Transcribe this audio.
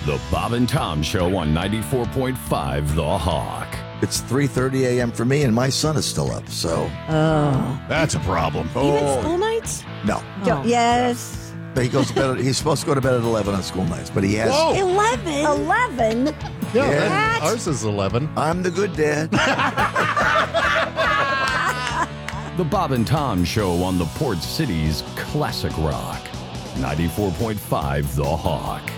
The Bob and Tom Show on 94.5 The Hawk. It's 3:30 a.m. for me, and my son is still up, so... That's a problem. Even school nights? No. Yes. He goes to bed. He's supposed to go to bed at 11 on school nights, but he has... Whoa. 11? 11? Yeah, ours is 11. I'm the good dad. The Bob and Tom Show on the Port City's Classic Rock. 94.5 The Hawk.